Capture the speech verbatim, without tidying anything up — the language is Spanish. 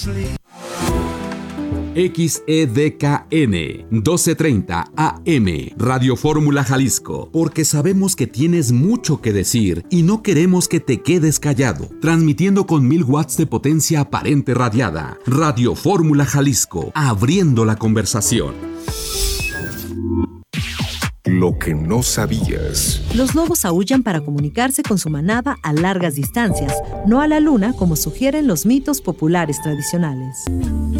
X E D K N doce treinta A M Radio Fórmula Jalisco, porque sabemos que tienes mucho que decir y no queremos que te quedes callado. Transmitiendo con mil watts de potencia aparente radiada. Radio Fórmula Jalisco, abriendo la conversación. Lo que no sabías. Los lobos aúllan para comunicarse con su manada a largas distancias, no a la luna como sugieren los mitos populares tradicionales.